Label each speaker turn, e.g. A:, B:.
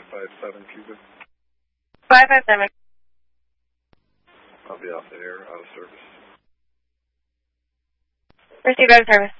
A: 557 Cuba.
B: 557.
A: I'll be off the air, out of service.
B: Received out of service.